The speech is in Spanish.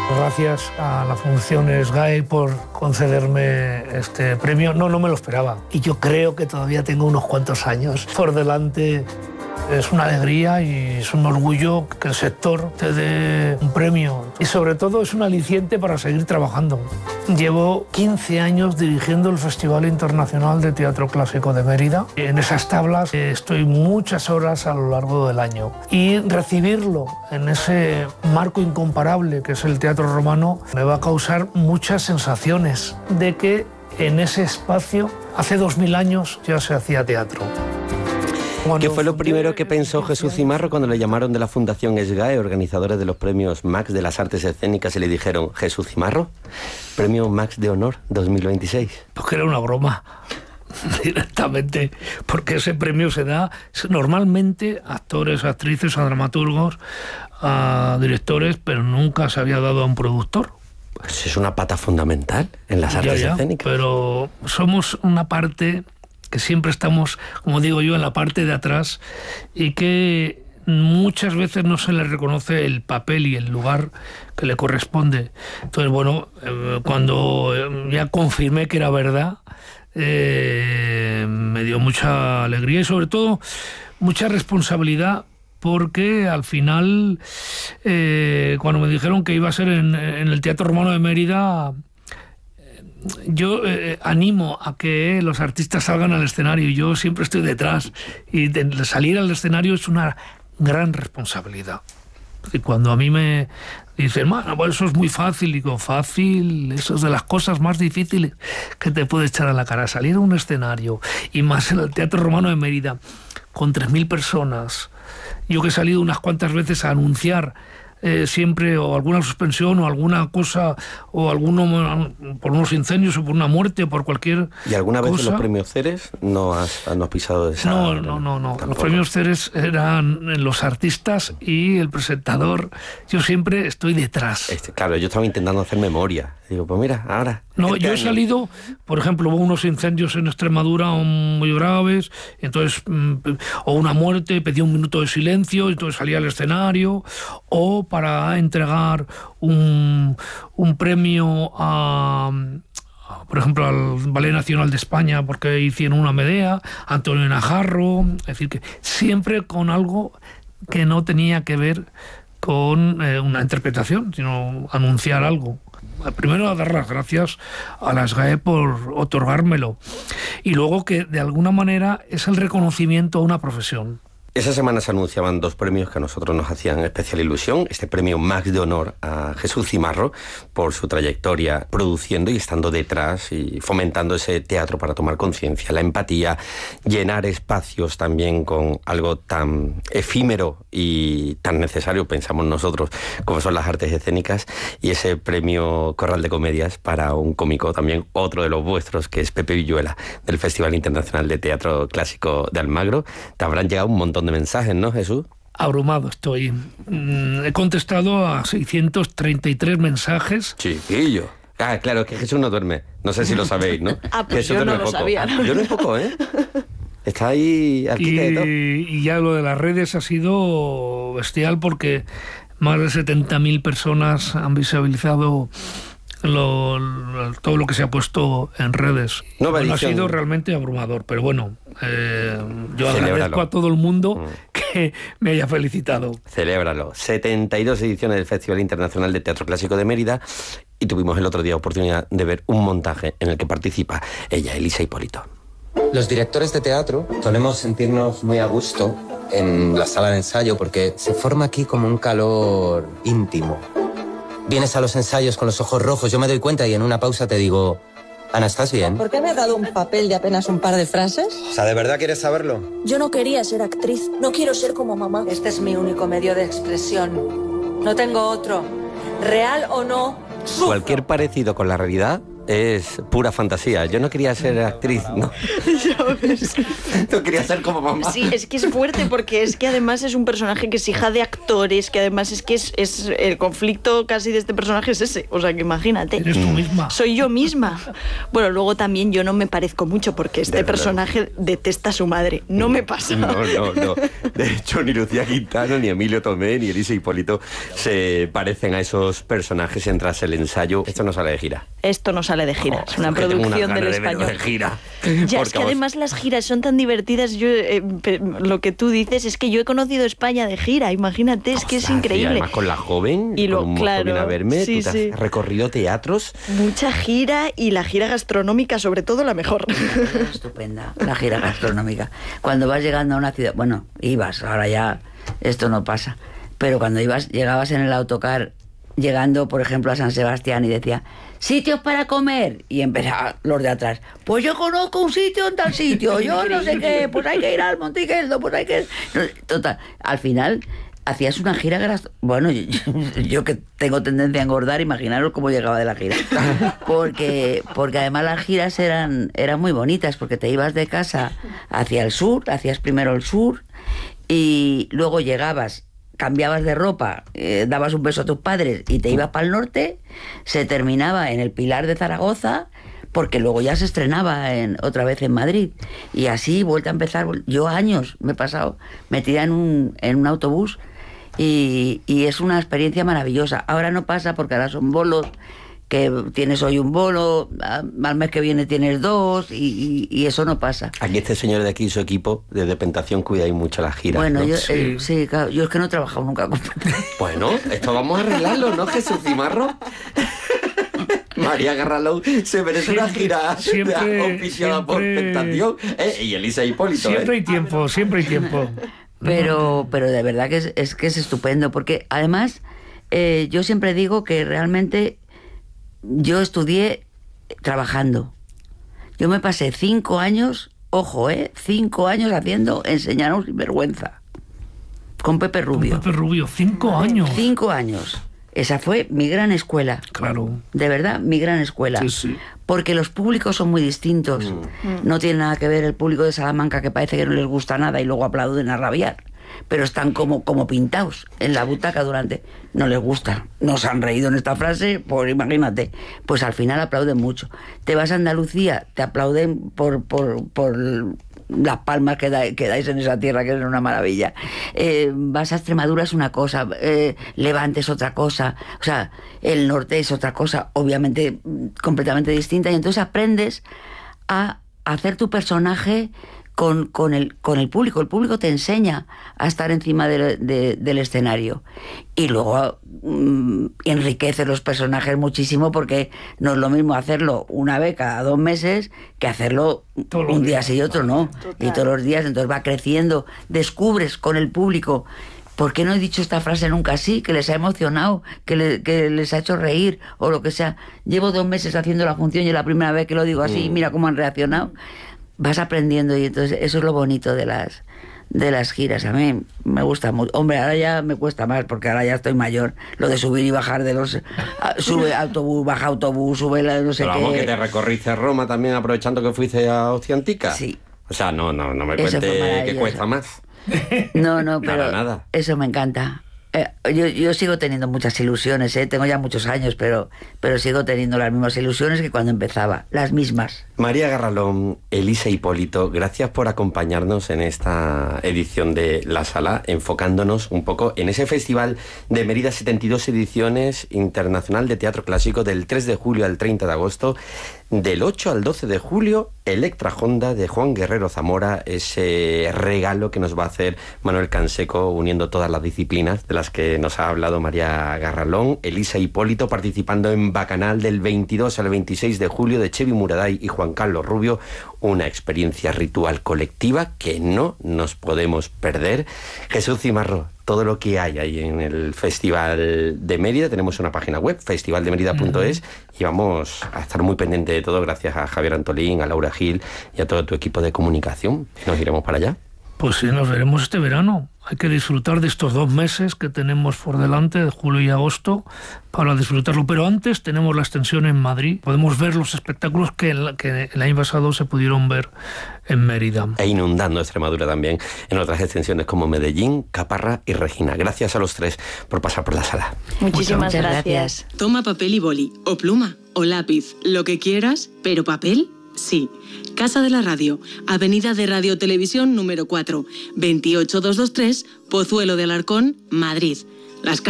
Gracias a la Fundación SGAE por concederme este premio. No me lo esperaba. Y yo creo que todavía tengo unos cuantos años por delante. Es una alegría y es un orgullo que el sector te dé un premio. Y sobre todo es un aliciente para seguir trabajando. Llevo 15 años dirigiendo el Festival Internacional de Teatro Clásico de Mérida. En esas tablas estoy muchas horas a lo largo del año. Y recibirlo en ese marco incomparable que es el teatro romano me va a causar muchas sensaciones de que en ese espacio hace 2000 años ya se hacía teatro. ¿Qué fue lo primero que pensó Jesús Cimarro cuando le llamaron de la Fundación SGAE, organizadores de los premios Max de las Artes Escénicas, y le dijeron: Jesús Cimarro, Premio Max de Honor 2026? Pues que era una broma, directamente, porque ese premio se da normalmente a actores, a actrices, a dramaturgos, a directores, pero nunca se había dado a un productor. Pues es una pata fundamental en las artes escénicas. Pero somos una parte que siempre estamos, como digo yo, en la parte de atrás y que muchas veces no se le reconoce el papel y el lugar que le corresponde. Entonces, bueno, cuando ya confirmé que era verdad, me dio mucha alegría y sobre todo mucha responsabilidad, porque al final, cuando me dijeron que iba a ser en el Teatro Romano de Mérida, yo animo a que los artistas salgan al escenario. Yo siempre estoy detrás y salir al escenario es una gran responsabilidad. Y cuando a mí me dicen, bueno, eso es muy fácil, digo, fácil, eso es de las cosas más difíciles que te puede echar a la cara, salir a un escenario, y más en el Teatro Romano de Mérida, con 3000 personas. Yo que he salido unas cuantas veces a anunciar siempre o alguna suspensión o alguna cosa, o alguno por unos incendios o por una muerte o por cualquier ¿Y alguna vez cosa. en los premios Ceres no has pisado esa? No. Los premios Ceres eran los artistas y el presentador. Yo siempre estoy detrás. Claro, yo estaba intentando hacer memoria. Digo, pues mira, ahora... No, yo he salido, por ejemplo, hubo unos incendios en Extremadura muy graves, entonces, o una muerte, pedí un minuto de silencio, entonces salí al escenario, o para entregar un premio por ejemplo, al Ballet Nacional de España, porque hicieron una Medea, Antonio Najarro, es decir, que siempre con algo que no tenía que ver con una interpretación, sino anunciar algo. Primero, a dar las gracias a la SGAE por otorgármelo, y luego que de alguna manera es el reconocimiento a una profesión. Esa semana se anunciaban dos premios que a nosotros nos hacían especial ilusión. Este premio Max de Honor a Jesús Cimarro por su trayectoria produciendo y estando detrás y fomentando ese teatro para tomar conciencia, la empatía, llenar espacios también con algo tan efímero y tan necesario, pensamos nosotros, como son las artes escénicas, y ese premio Corral de Comedias para un cómico también, otro de los vuestros, que es Pepe Villuela, del Festival Internacional de Teatro Clásico de Almagro. Te habrán llegado un montón de mensajes, ¿no, Jesús? Abrumado estoy. He contestado a 633 mensajes. Chiquillo. Ah, claro, es que Jesús no duerme. No sé si lo sabéis, ¿no? Pues yo no lo sabía. Yo no poco, ¿eh? Está ahí al quite de todo. Y ya lo de las redes ha sido bestial, porque más de 70.000 personas han visibilizado todo lo que se ha puesto en redes. Bueno, ha sido realmente abrumador, pero bueno, yo agradezco a todo el mundo que me haya felicitado. Celébralo. 72 ediciones del Festival Internacional de Teatro Clásico de Mérida, y tuvimos el otro día oportunidad de ver un montaje en el que participa ella, Elisa Hipólito. Los directores de teatro solemos sentirnos muy a gusto en la sala de ensayo porque se forma aquí como un calor íntimo. Vienes a los ensayos con los ojos rojos, yo me doy cuenta y en una pausa te digo, Ana, ¿estás bien? ¿Por qué me has dado un papel de apenas un par de frases? O sea, ¿de verdad quieres saberlo? Yo no quería ser actriz, no quiero ser como mamá. Este es mi único medio de expresión. No tengo otro. Real o no, sufro. Cualquier parecido con la realidad es pura fantasía. Yo no quería ser actriz, ¿no? Ya ves. Tú querías ser como mamá. Sí, es que es fuerte, porque es que además es un personaje que es hija de actores, que además es que es el conflicto casi de este personaje es ese. O sea, que imagínate. Eres tú misma. Soy yo misma. Bueno, luego también yo no me parezco mucho, porque este personaje detesta a su madre. No me pasa. No. De hecho, ni Lucía Quintana, ni Emilio Tomé, ni Elisa Hipólito se parecen a esos personajes. Tras el ensayo, esto no sale de gira. Esto no sale de gira, es una producción del Español. De gira. Ya, es que además las giras son tan divertidas. Yo, lo que tú dices es que yo he conocido España de gira, imagínate, es que es increíble. Y además con la joven, y con un mozo viene a verme, sí, tú te has recorrido teatros. Mucha gira, y la gira gastronómica sobre todo la mejor. Estupenda, la gira gastronómica. Cuando vas llegando a una ciudad, bueno, ibas, ahora ya esto no pasa, pero cuando llegabas en el autocar, llegando, por ejemplo, a San Sebastián, y decía, sitios para comer, y empezaban los de atrás, pues yo conozco un sitio en tal sitio, yo no sé qué, pues hay que ir al Monticello, pues hay que... Total, al final hacías una gira, bueno, yo que tengo tendencia a engordar, imaginaros cómo llegaba de la gira, porque además las giras eran muy bonitas, porque te ibas de casa hacia el sur, hacías primero el sur, y luego llegabas, cambiabas de ropa, dabas un beso a tus padres y te ibas para el norte, se terminaba en el Pilar de Zaragoza, porque luego ya se estrenaba otra vez en Madrid, y así vuelta a empezar. Yo años me he pasado metida en un autobús, y es una experiencia maravillosa. Ahora no pasa porque ahora son bolos, que tienes hoy un bolo, al mes que viene tienes dos, y eso no pasa. Aquí este señor de aquí y su equipo de Pentación cuidáis mucho las giras, bueno, ¿no? Sí, claro, yo es que no he trabajado nunca con Bueno, esto vamos a arreglarlo, ¿no, Jesús Cimarro? María Garralón se merece una gira oficiada por Pentación, y Elisa Hipólito. Siempre hay tiempo, siempre hay tiempo. Pero de verdad que es estupendo, porque además yo siempre digo que realmente yo estudié trabajando. Yo me pasé 5 años, ojo, 5 años enseñando sin vergüenza, con Pepe Rubio. Con Pepe Rubio, 5 años. 5 años. Esa fue mi gran escuela. Claro. De verdad, mi gran escuela. Sí, sí. Porque los públicos son muy distintos. No tiene nada que ver el público de Salamanca, que parece que no les gusta nada y luego aplauden a rabiar. Pero están como pintados en la butaca durante... No les gusta. Nos han reído en esta frase, pues imagínate. Pues al final aplauden mucho. Te vas a Andalucía, te aplauden por las palmas que dais en esa tierra, que es una maravilla. Vas a Extremadura, es una cosa, Levante es otra cosa, o sea, el norte es otra cosa, obviamente completamente distinta, y entonces aprendes a hacer tu personaje con el público. El público te enseña a estar encima del escenario, y luego enriquece los personajes muchísimo, porque no es lo mismo hacerlo una vez cada 2 meses que hacerlo un día sí y otro no. Total. Y todos los días. Entonces va creciendo, descubres con el público ¿por qué no he dicho esta frase nunca así? Que les ha emocionado, que les ha hecho reír, o lo que sea. Llevo 2 meses haciendo la función y es la primera vez que lo digo así, y mira cómo han reaccionado. Vas aprendiendo, y entonces eso es lo bonito de las giras. A mí me gusta mucho. Hombre, ahora ya me cuesta más, porque ahora ya estoy mayor. Lo de subir y bajar de los... Sube autobús, baja autobús, sube no sé qué... Pero vamos, que te recorriste Roma también, aprovechando que fuiste a Hostia Antica. Sí. O sea, no me cuente que cuesta más. No, pero nada. Eso me encanta. Yo sigo teniendo muchas ilusiones, tengo ya muchos años, pero sigo teniendo las mismas ilusiones que cuando empezaba, las mismas. María Garralón, Elisa Hipólito, gracias por acompañarnos en esta edición de La Sala, enfocándonos un poco en ese Festival de Mérida, 72 ediciones internacional de teatro clásico, del 3 de julio al 30 de agosto, del 8 al 12 de julio, Electra Honda de Juan Guerrero Zamora, ese regalo que nos va a hacer Manuel Canseco, uniendo todas las disciplinas de las que nos ha hablado María Garralón. Elisa Hipólito participando en Bacanal del 22 al 26 de julio, de Chevy Muraday y Juan Carlos Rubio, una experiencia ritual colectiva que no nos podemos perder. Jesús Cimarro, todo lo que hay ahí en el Festival de Mérida, tenemos una página web, festivaldemerida.es, y vamos a estar muy pendientes de todo, gracias a Javier Antolín, a Laura Gil y a todo tu equipo de comunicación. Nos iremos para allá. Pues sí, nos veremos este verano. Hay que disfrutar de estos 2 meses que tenemos por delante, de julio y agosto, para disfrutarlo. Pero antes tenemos la extensión en Madrid. Podemos ver los espectáculos que el año pasado se pudieron ver en Mérida. E inundando Extremadura también en otras extensiones como Medellín, Caparra y Regina. Gracias a los 3 por pasar por la sala. Muchísimas gracias. Toma papel y boli, o pluma, o lápiz, lo que quieras, pero papel Sí. Casa de la Radio, Avenida de Radio Televisión número 4, 28223, Pozuelo de Alarcón, Madrid. Las